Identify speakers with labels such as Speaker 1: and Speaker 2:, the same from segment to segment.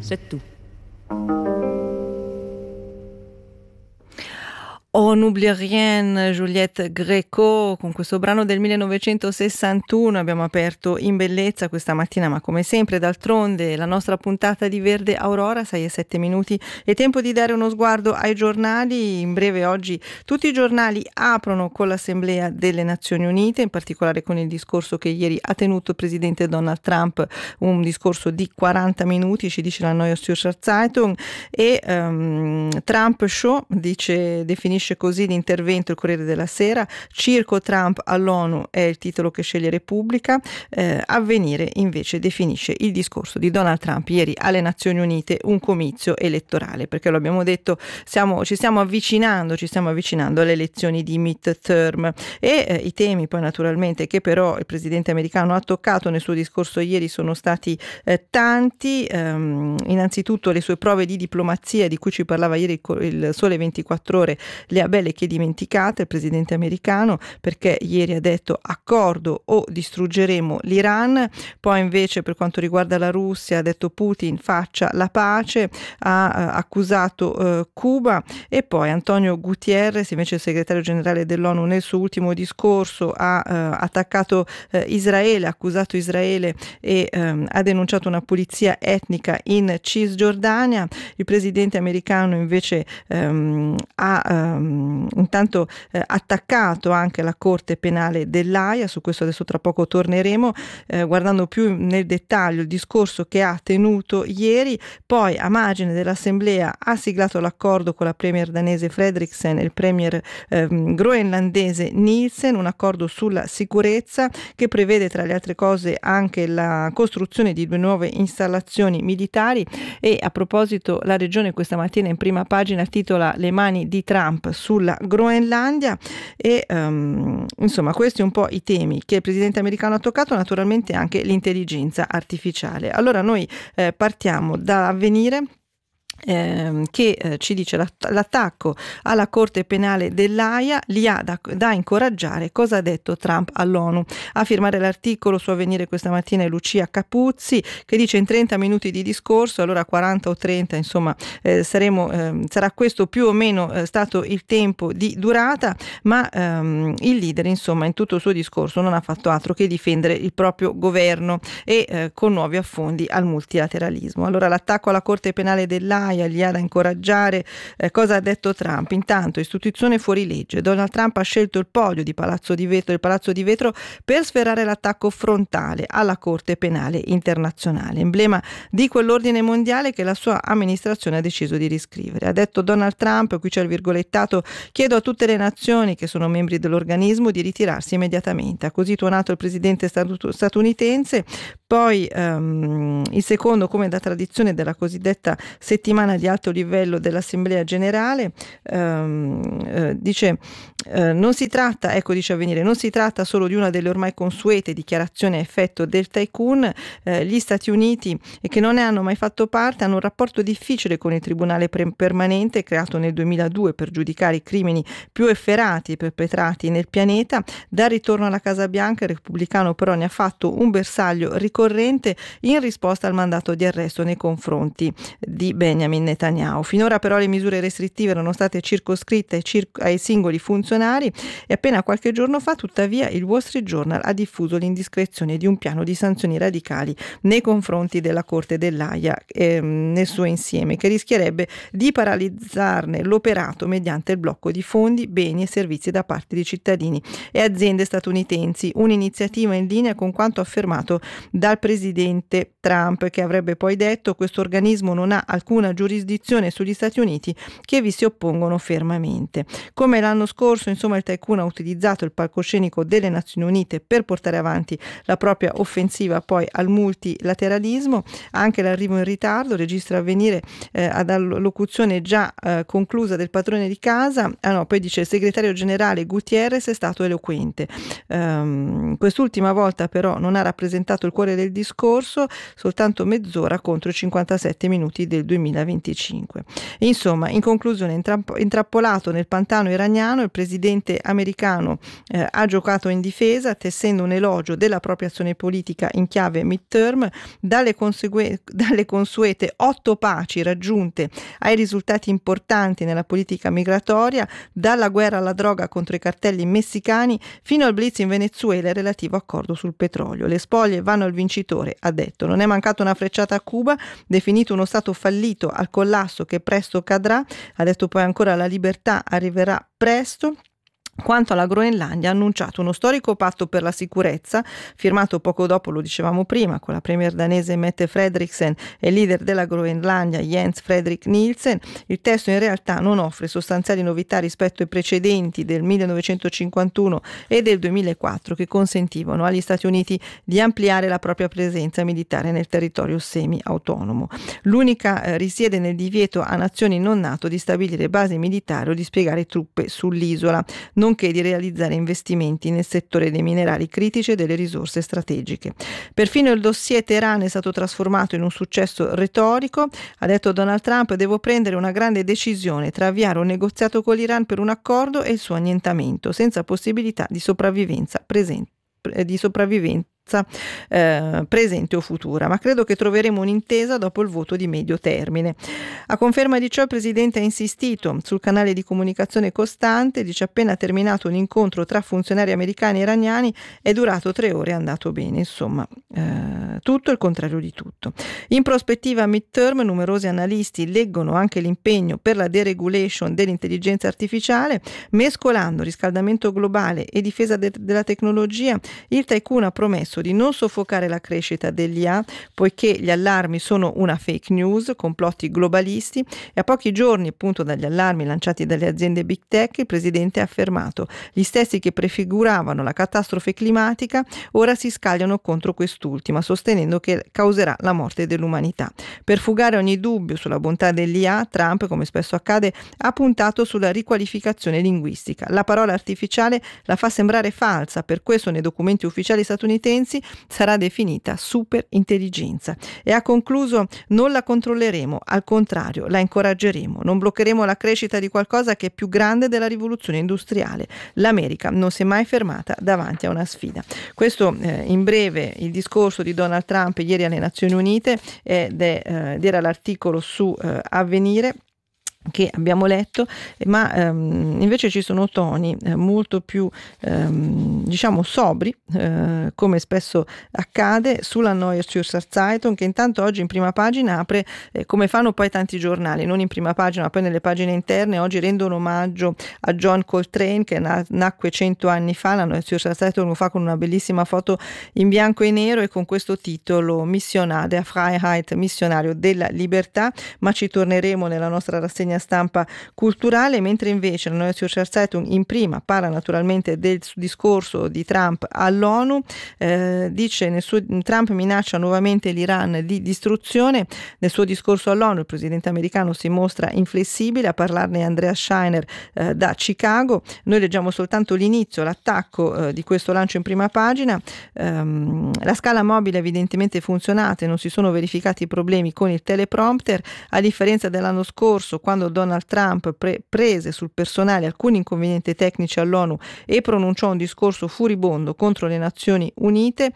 Speaker 1: c'est tout.
Speaker 2: On n'oublie rien, Juliette Gréco, con questo brano del 1961 abbiamo aperto in bellezza questa mattina, ma come sempre d'altronde la nostra puntata di Verde Aurora, 6:07, è tempo di dare uno sguardo ai giornali. In breve oggi tutti i giornali aprono con l'Assemblea delle Nazioni Unite, in particolare con il discorso che ieri ha tenuto il presidente Donald Trump, un discorso di 40 minuti, ci dice la Neue Zürcher Zeitung, e Trump Show definisce così l'intervento il Corriere della Sera. Circo Trump all'ONU è il titolo che sceglie Repubblica. Avvenire invece definisce il discorso di Donald Trump ieri alle Nazioni Unite un comizio elettorale, perché lo abbiamo detto, ci stiamo avvicinando alle elezioni di midterm, e i temi poi naturalmente che però il presidente americano ha toccato nel suo discorso ieri sono stati tanti. Innanzitutto le sue prove di diplomazia di cui ci parlava ieri il Sole 24 Ore, le ha belle che dimenticate il presidente americano, perché ieri ha detto accordo o distruggeremo l'Iran. Poi invece per quanto riguarda la Russia ha detto Putin faccia la pace, ha accusato Cuba. E poi Antonio Guterres, invece il segretario generale dell'ONU, nel suo ultimo discorso ha attaccato Israele, ha accusato Israele e ha denunciato una pulizia etnica in Cisgiordania. Il presidente americano invece ha intanto attaccato anche la Corte Penale dell'Aia. Su questo adesso tra poco torneremo, guardando più nel dettaglio il discorso che ha tenuto ieri. Poi a margine dell'Assemblea ha siglato l'accordo con la premier danese Frederiksen e il premier groenlandese Nielsen, un accordo sulla sicurezza che prevede tra le altre cose anche la costruzione di 2 nuove installazioni militari. E a proposito, la Regione questa mattina in prima pagina titola Le mani di Trump sulla Groenlandia. E insomma questi un po' i temi che il presidente americano ha toccato, naturalmente anche l'intelligenza artificiale. Allora noi partiamo da Avvenire, che ci dice l'attacco alla Corte Penale dell'Aia li ha da incoraggiare. Cosa ha detto Trump all'ONU? A firmare l'articolo su Avvenire questa mattina è Lucia Capuzzi, che dice in 30 minuti di discorso, allora 40 o 30 insomma sarà questo più o meno stato il tempo di durata, ma il leader insomma in tutto il suo discorso non ha fatto altro che difendere il proprio governo e con nuovi affondi al multilateralismo. Allora l'attacco alla Corte Penale dell'Aia li ha da incoraggiare. Cosa ha detto Trump? Intanto istituzione fuori legge. Donald Trump ha scelto il podio del Palazzo di Vetro per sferrare l'attacco frontale alla Corte Penale Internazionale, emblema di quell'ordine mondiale che la sua amministrazione ha deciso di riscrivere. Ha detto Donald Trump, qui c'è il virgolettato: chiedo a tutte le nazioni che sono membri dell'organismo di ritirarsi immediatamente. Ha così tuonato il presidente statunitense. Poi il secondo, come da tradizione della cosiddetta settimana di alto livello dell'Assemblea Generale, dice non si tratta, dice Avvenire, non si tratta solo di una delle ormai consuete dichiarazioni a effetto del tycoon. Gli Stati Uniti, che non ne hanno mai fatto parte, hanno un rapporto difficile con il Tribunale permanente creato nel 2002 per giudicare i crimini più efferati perpetrati nel pianeta. Dal ritorno alla Casa Bianca il repubblicano però ne ha fatto un bersaglio ricorrente in risposta al mandato di arresto nei confronti di Benjamin Netanyahu. Finora però le misure restrittive erano state circoscritte ai singoli funzionari e appena qualche giorno fa tuttavia il Wall Street Journal ha diffuso l'indiscrezione di un piano di sanzioni radicali nei confronti della Corte dell'Aia nel suo insieme, che rischierebbe di paralizzarne l'operato mediante il blocco di fondi, beni e servizi da parte di cittadini e aziende statunitensi, un'iniziativa in linea con quanto affermato dal presidente Trump, che avrebbe poi detto: questo organismo non ha alcuna giurisdizione sugli Stati Uniti, che vi si oppongono fermamente. Come l'anno scorso, insomma, il tycoon ha utilizzato il palcoscenico delle Nazioni Unite per portare avanti la propria offensiva poi al multilateralismo. Anche l'arrivo in ritardo, registra Avvenire ad allocuzione già conclusa del padrone di casa. Poi dice il segretario generale Guterres è stato eloquente. Quest'ultima volta però non ha rappresentato il cuore del discorso, soltanto mezz'ora contro i 57 minuti del 2020. 2025. Insomma, in conclusione, intrappolato nel pantano iraniano, il presidente americano ha giocato in difesa, tessendo un elogio della propria azione politica in chiave midterm, dalle consuete 8 paci raggiunte ai risultati importanti nella politica migratoria, dalla guerra alla droga contro i cartelli messicani fino al blitz in Venezuela e relativo accordo sul petrolio. Le spoglie vanno al vincitore, ha detto. Non è mancata una frecciata a Cuba, definito uno stato fallito al collasso che presto cadrà. Ha detto poi ancora: la libertà arriverà presto. Quanto alla Groenlandia, ha annunciato uno storico patto per la sicurezza, firmato poco dopo, lo dicevamo prima, con la premier danese Mette Frederiksen e il leader della Groenlandia Jens Frederik Nielsen. Il testo in realtà non offre sostanziali novità rispetto ai precedenti del 1951 e del 2004, che consentivano agli Stati Uniti di ampliare la propria presenza militare nel territorio semi-autonomo. L'unica risiede nel divieto a nazioni non NATO di stabilire basi militari o di spiegare truppe sull'isola, nonché di realizzare investimenti nel settore dei minerali critici e delle risorse strategiche. Perfino il dossier Teheran è stato trasformato in un successo retorico. Ha detto Donald Trump: devo prendere una grande decisione tra avviare un negoziato con l'Iran per un accordo e il suo annientamento, senza possibilità di sopravvivenza presente presente o futura, ma credo che troveremo un'intesa dopo il voto di medio termine. A conferma di ciò, il presidente ha insistito sul canale di comunicazione costante. Dice: appena terminato un incontro tra funzionari americani e iraniani, è durato 3 ore, è andato bene. Insomma, tutto il contrario di tutto. In prospettiva midterm, numerosi analisti leggono anche l'impegno per la deregulation dell'intelligenza artificiale. Mescolando riscaldamento globale e difesa della tecnologia, il tycoon ha promesso di non soffocare la crescita dell'IA, poiché gli allarmi sono una fake news, complotti globalisti, e a pochi giorni appunto dagli allarmi lanciati dalle aziende big tech, il presidente ha affermato: gli stessi che prefiguravano la catastrofe climatica ora si scagliano contro quest'ultima, sostenendo che causerà la morte dell'umanità. Per fugare ogni dubbio sulla bontà dell'IA, Trump, come spesso accade, ha puntato sulla riqualificazione linguistica. La parola artificiale la fa sembrare falsa, per questo nei documenti ufficiali statunitensi sarà definita superintelligenza. E ha concluso: non la controlleremo, al contrario la incoraggeremo, non bloccheremo la crescita di qualcosa che è più grande della rivoluzione industriale. L'America non si è mai fermata davanti a una sfida. Questo in breve il discorso di Donald Trump ieri alle Nazioni Unite, ed era l'articolo su Avvenire che abbiamo letto, ma invece ci sono toni molto più diciamo sobri, come spesso accade, sulla Neue Zürcher Zeitung, che intanto oggi in prima pagina apre, come fanno poi tanti giornali, non in prima pagina ma poi nelle pagine interne. Oggi rendono omaggio a John Coltrane, che nacque 100 anni fa. La Neue Zürcher Zeitung lo fa con una bellissima foto in bianco e nero e con questo titolo: Missionar der Freiheit, missionario della libertà, ma ci torneremo nella nostra rassegna stampa culturale. Mentre invece la Neue Zürcher Zeitung in prima parla naturalmente del discorso di Trump all'ONU. Dice: Trump minaccia nuovamente l'Iran di distruzione. Nel suo discorso all'ONU il presidente americano si mostra inflessibile. A parlarne Andrea Scheiner da Chicago. Noi leggiamo soltanto l'inizio, l'attacco di questo lancio in prima pagina. La scala mobile evidentemente funzionata e non si sono verificati problemi con il teleprompter, a differenza dell'anno scorso, quando Donald Trump prese sul personale alcuni inconvenienti tecnici all'ONU e pronunciò un discorso furibondo contro le Nazioni Unite.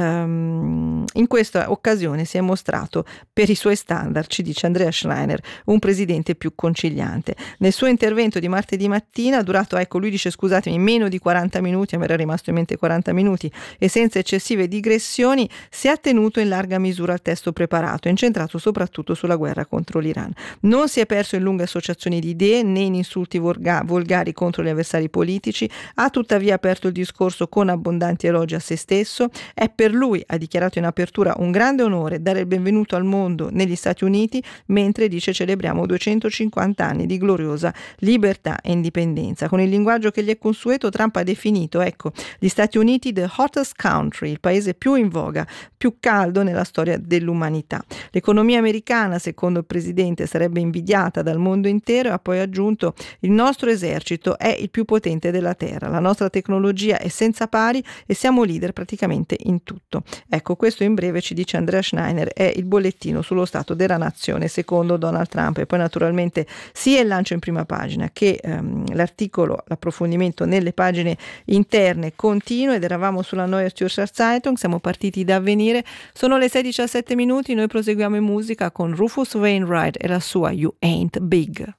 Speaker 2: In questa occasione si è mostrato, per i suoi standard, ci dice Andrea Schreiner, un presidente più conciliante. Nel suo intervento di martedì mattina, durato, lui dice, scusatemi, meno di 40 minuti, a me era rimasto in mente 40 minuti, e senza eccessive digressioni, si è attenuto in larga misura al testo preparato, incentrato soprattutto sulla guerra contro l'Iran. Non si è perso in lunghe associazioni di idee né in insulti volgari contro gli avversari politici. Ha tuttavia aperto il discorso con abbondanti elogi a se stesso. È per lui, ha dichiarato in apertura, un grande onore dare il benvenuto al mondo negli Stati Uniti, mentre dice: celebriamo 250 anni di gloriosa libertà e indipendenza. Con il linguaggio che gli è consueto, Trump ha definito gli Stati Uniti the hottest country, il paese più in voga, più caldo nella storia dell'umanità. L'economia americana, secondo il presidente, sarebbe invidiata dal al mondo intero, e ha poi aggiunto: il nostro esercito è il più potente della Terra, la nostra tecnologia è senza pari e siamo leader praticamente in tutto. Ecco, questo in breve, ci dice Andrea Schneiner, è il bollettino sullo stato della nazione secondo Donald Trump. E poi naturalmente sia il lancio in prima pagina che l'articolo, l'approfondimento nelle pagine interne continua, ed eravamo sulla Neue Zürcher Zeitung, siamo partiti da Avvenire, sono le 6:17 minuti, noi proseguiamo in musica con Rufus Wainwright e la sua You Ain't Big.